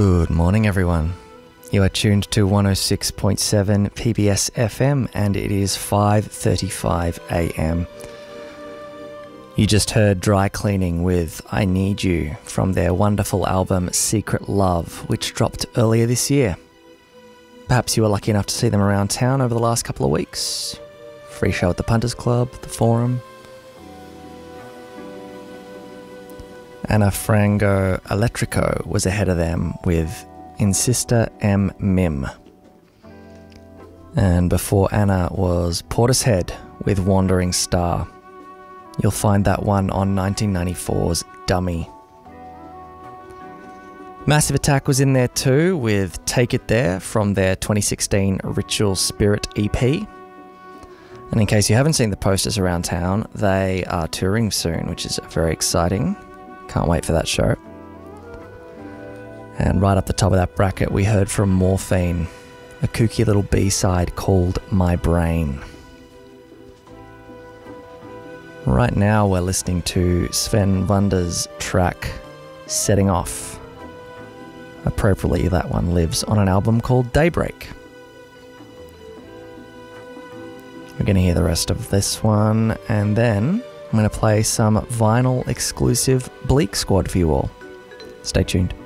Good morning, everyone. You are tuned to 106.7 PBS FM and it is 5:35 a.m. You just heard Dry Cleaning with I Need You from their wonderful album Secret Love, which dropped earlier this year. Perhaps you were lucky enough to see them around town over the last couple of weeks. Free show at the Punters Club, the Forum. Anna Frango Electrico was ahead of them with Insista M Mim. And before Anna was Portishead with Wandering Star. You'll find that one on 1994's Dummy. Massive Attack was in there too with Take It There from their 2016 Ritual Spirit EP. And in case you haven't seen the posters around town, they are touring soon, which is very exciting. Can't wait for that show. And right up the top of that bracket, we heard from Morphine, a kooky little B-side called My Brain. Right now we're listening to Sven Wunder's track Setting Off. Appropriately, that one lives on an album called Daybreak. We're going to hear the rest of this one, and then I'm going to play some vinyl exclusive Bleak Squad for you all. Stay tuned.